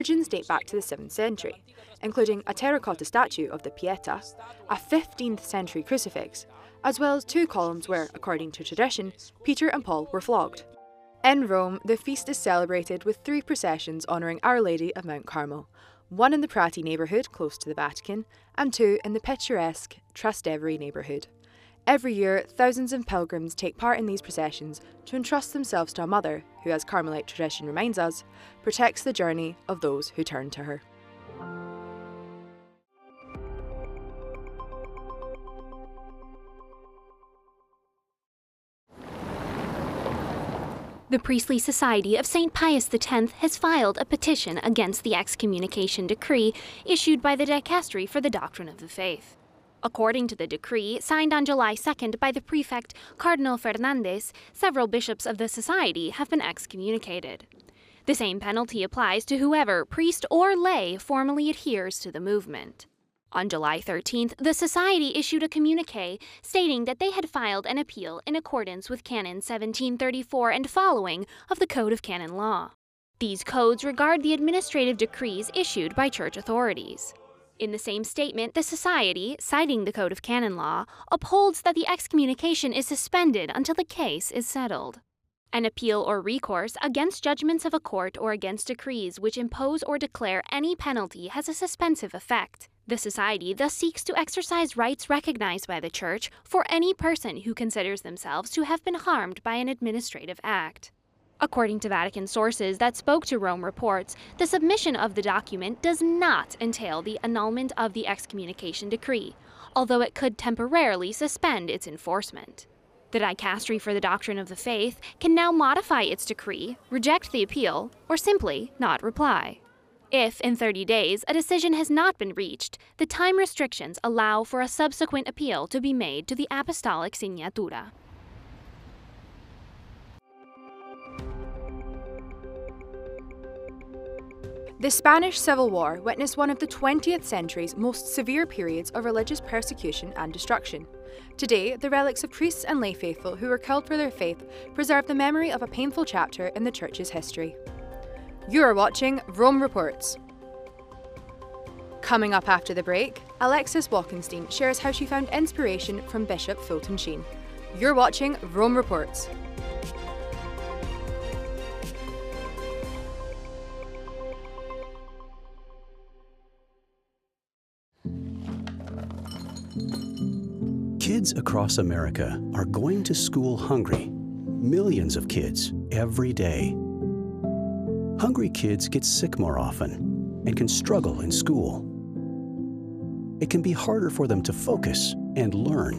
origins date back to the 7th century, including a terracotta statue of the Pieta, a 15th century crucifix, as well as 2 columns where, according to tradition, Peter and Paul were flogged. In Rome, the feast is celebrated with 3 processions honouring Our Lady of Mount Carmel, 1 in the Prati neighbourhood close to the Vatican, and 2 in the picturesque Trastevere neighbourhood. Every year, thousands of pilgrims take part in these processions to entrust themselves to a mother who, as Carmelite tradition reminds us, protects the journey of those who turn to her. The Priestly Society of St. Pius X has filed a petition against the excommunication decree issued by the Dicastery for the Doctrine of the Faith. According to the decree, signed on July 2nd by the prefect Cardinal Fernandez, several bishops of the society have been excommunicated. The same penalty applies to whoever, priest or lay, formally adheres to the movement. On July 13th, the Society issued a communiqué stating that they had filed an appeal in accordance with Canon 1734 and following of the Code of Canon Law. These codes regard the administrative decrees issued by church authorities. In the same statement, the Society, citing the Code of Canon Law, upholds that the excommunication is suspended until the case is settled. An appeal or recourse against judgments of a court or against decrees which impose or declare any penalty has a suspensive effect. The Society thus seeks to exercise rights recognized by the Church for any person who considers themselves to have been harmed by an administrative act. According to Vatican sources that spoke to Rome Reports, the submission of the document does not entail the annulment of the excommunication decree, although it could temporarily suspend its enforcement. The Dicastery for the Doctrine of the Faith can now modify its decree, reject the appeal, or simply not reply. If, in 30 days, a decision has not been reached, the time restrictions allow for a subsequent appeal to be made to the Apostolic Signatura. The Spanish Civil War witnessed one of the 20th century's most severe periods of religious persecution and destruction. Today, the relics of priests and lay faithful who were killed for their faith preserve the memory of a painful chapter in the Church's history. You are watching Rome Reports. Coming up after the break, Alexis Walkenstein shares how she found inspiration from Bishop Fulton Sheen. You're watching Rome Reports. Kids across America are going to school hungry. Millions of kids every day. Hungry kids get sick more often and can struggle in school. It can be harder for them to focus and learn.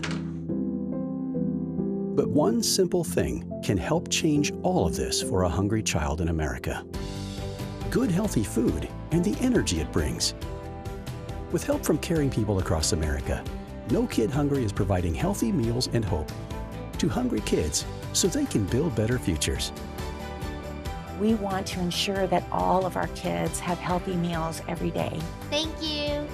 But one simple thing can help change all of this for a hungry child in America. Good, healthy food and the energy it brings. With help from caring people across America, No Kid Hungry is providing healthy meals and hope to hungry kids so they can build better futures. We want to ensure that all of our kids have healthy meals every day. Thank you.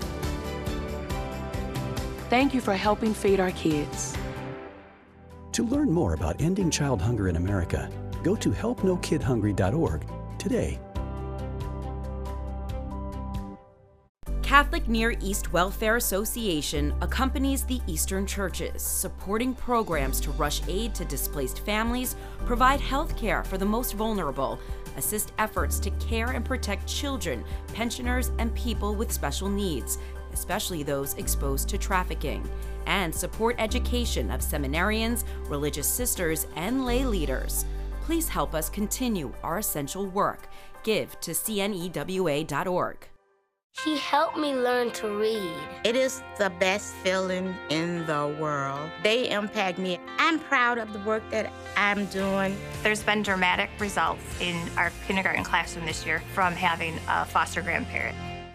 Thank you for helping feed our kids. To learn more about ending child hunger in America, go to helpnokidhungry.org today. Catholic Near East Welfare Association accompanies the Eastern churches, supporting programs to rush aid to displaced families, provide health care for the most vulnerable, assist efforts to care and protect children, pensioners, and people with special needs, especially those exposed to trafficking, and support education of seminarians, religious sisters, and lay leaders. Please help us continue our essential work. Give to cnewa.org. He helped me learn to read. It is the best feeling in the world. They impact me. I'm proud of the work that I'm doing. There's been dramatic results in our kindergarten classroom this year from having a foster grandparent.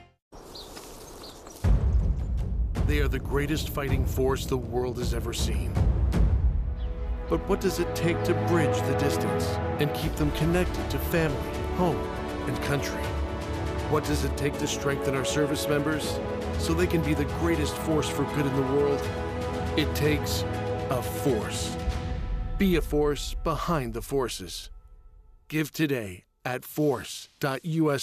They are the greatest fighting force the world has ever seen. But what does it take to bridge the distance and keep them connected to family, home, and country? What does it take to strengthen our service members so they can be the greatest force for good in the world? It takes a force. Be a force behind the forces. Give today at force.usa.org.